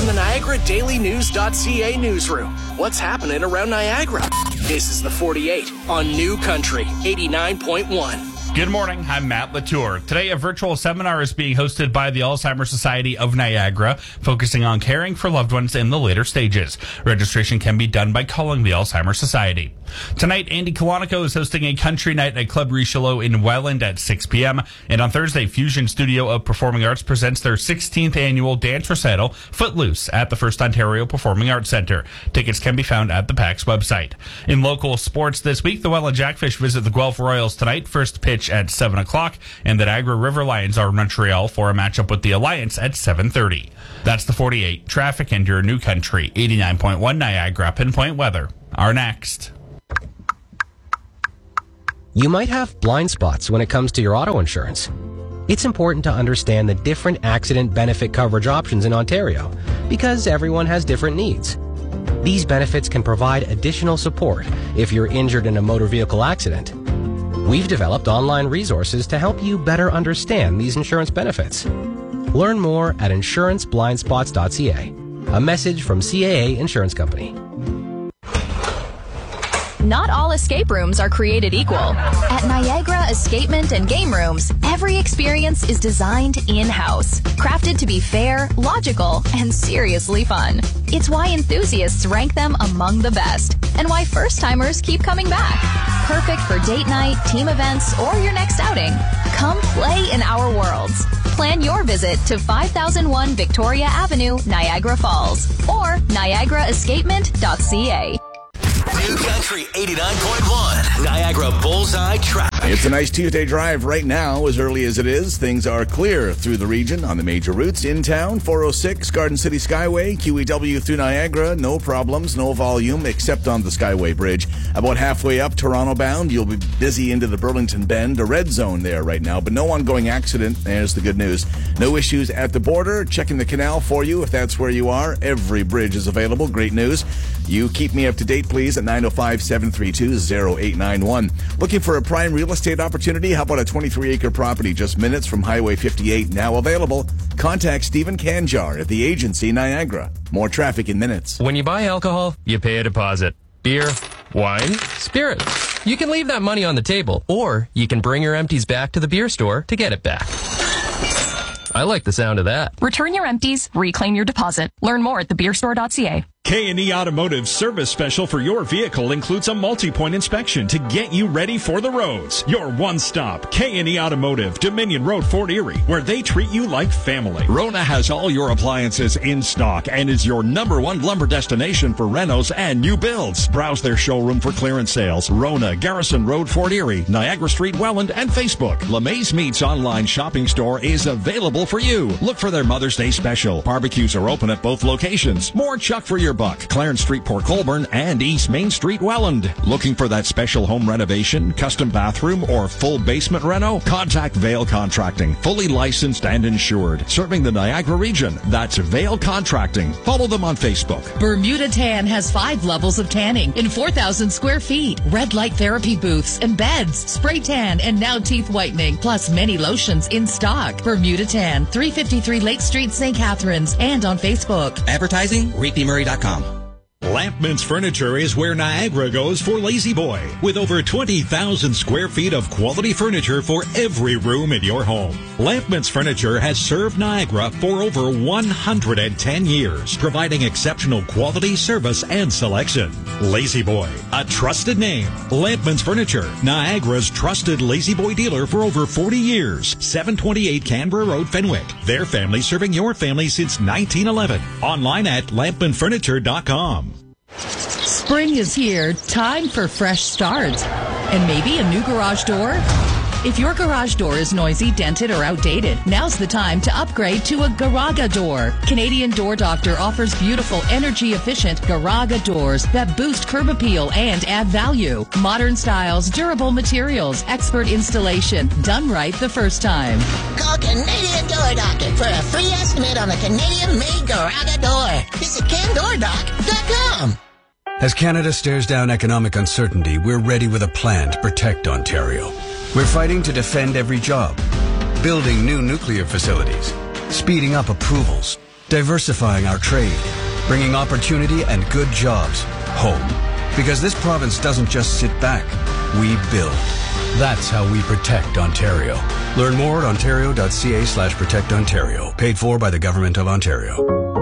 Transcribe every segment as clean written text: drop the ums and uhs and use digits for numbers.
From the NiagaraDailyNews.ca newsroom, what's happening around Niagara? This is the 48 on New Country 89.1. Good morning, I'm Matt Latour. Today, a virtual seminar is being hosted by the Alzheimer's Society of Niagara, focusing on caring for loved ones in the later stages. Registration can be done by calling the Alzheimer's Society. Tonight, Andy Colonico is hosting a country night at Club Richelieu in Welland at 6 p.m. And on Thursday, Fusion Studio of Performing Arts presents their 16th annual dance recital, Footloose, at the First Ontario Performing Arts Centre. Tickets can be found at the PAC's website. In local sports this week, the Welland Jackfish visit the Guelph Royals tonight. First pitch at 7 o'clock, and the Niagara River Lions are in Montreal for a matchup with the Alliance at 7:30. That's the 48. Traffic and your New Country 89.1 Niagara Pinpoint Weather are next. You might have blind spots when it comes to your auto insurance. It's important to understand the different accident benefit coverage options in Ontario because everyone has different needs. These benefits can provide additional support if you're injured in a motor vehicle accident. We've developed online resources to help you better understand these insurance benefits. Learn more at insuranceblindspots.ca. A message from CAA Insurance Company. Not all escape rooms are created equal. At Niagara Escapement and Game Rooms, every experience is designed in-house, crafted to be fair, logical, and seriously fun. It's why enthusiasts rank them among the best, and why first-timers keep coming back. Perfect for date night, team events, or your next outing. Come play in our worlds. Plan your visit to 5001 Victoria Avenue, Niagara Falls, or niagaraescapement.ca. New Country 89.1, Niagara Bullseye Traffic. It's a nice Tuesday drive right now. As early as it is, things are clear through the region on the major routes. In town, 406 Garden City Skyway, QEW through Niagara. No problems, no volume, except on the Skyway Bridge. About halfway up Toronto bound, you'll be busy into the Burlington Bend. A red zone there right now, but no ongoing accident. There's the good news. No issues at the border. Checking the canal for you if that's where you are. Every bridge is available. Great news. You keep me up to date, please, at 905-732-0891. Looking for a prime real estate opportunity? How about a 23-acre property just minutes from Highway 58? Now available. Contact Stephen Canjar at the Agency Niagara. More traffic in minutes. When you buy alcohol, you pay a deposit. Beer, wine, spirits. You can leave that money on the table, or you can bring your empties back to the beer store to get it back. I like the sound of that. Return your empties, reclaim your deposit. Learn more at thebeerstore.ca. K&E Automotive service special for your vehicle includes a multi-point inspection to get you ready for the roads. Your one-stop K&E Automotive, Dominion Road, Fort Erie, where they treat you like family. Rona has all your appliances in stock and is your #1 lumber destination for renos and new builds. Browse their showroom for clearance sales. Rona, Garrison Road, Fort Erie, Niagara Street, Welland, and Facebook. LeMay's Meats online shopping store is available for you. Look for their Mother's Day special. Barbecues are open at both locations. More chuck for your buck. Clarence Street, Port Colborne, and East Main Street, Welland. Looking for that special home renovation, custom bathroom, or full basement reno? Contact Vale Contracting. Fully licensed and insured. Serving the Niagara region. That's Vale Contracting. Follow them on Facebook. Bermuda Tan has 5 levels of tanning in 4,000 square feet. Red light therapy booths and beds, spray tan, and now teeth whitening, plus many lotions in stock. Bermuda Tan, 353 Lake Street, St. Catharines, and on Facebook. Advertising, ReedPMurray.com. Lampman's Furniture is where Niagara goes for Lazy Boy, with over 20,000 square feet of quality furniture for every room in your home. Lampman's Furniture has served Niagara for over 110 years, providing exceptional quality, service, and selection. Lazy Boy, a trusted name. Lampman's Furniture, Niagara's trusted Lazy Boy dealer for over 40 years. 728 Canberra Road, Fenwick. Their family serving your family since 1911. Online at lampmanfurniture.com. Spring is here. Time for fresh starts. And maybe a new garage door? If your garage door is noisy, dented, or outdated, now's the time to upgrade to a Garaga door. Canadian Door Doctor offers beautiful, energy-efficient Garaga doors that boost curb appeal and add value. Modern styles, durable materials, expert installation, done right the first time. Call Canadian Door Doctor for a free estimate on a Canadian-made Garaga door. Visit CanDoorDoc.com. As Canada stares down economic uncertainty, we're ready with a plan to protect Ontario. We're fighting to defend every job, building new nuclear facilities, speeding up approvals, diversifying our trade, bringing opportunity and good jobs home. Because this province doesn't just sit back, we build. That's how we protect Ontario. Learn more at ontario.ca/protectontario. Paid for by the Government of Ontario.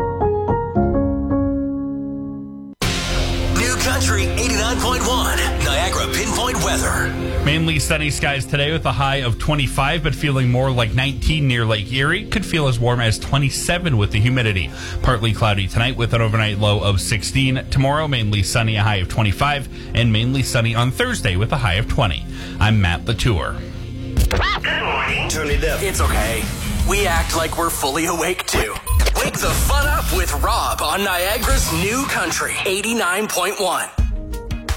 New Country 89.1, Niagara Pinpoint Weather. Mainly sunny skies today with a high of 25, but feeling more like 19 near Lake Erie. Could feel as warm as 27 with the humidity. Partly cloudy tonight with an overnight low of 16. Tomorrow, mainly sunny, a high of 25, and mainly sunny on Thursday with a high of 20. I'm Matt Latour. Turn it up. It's okay. We act like we're fully awake too. Wake the fun up with Rob on Niagara's New Country 89.1.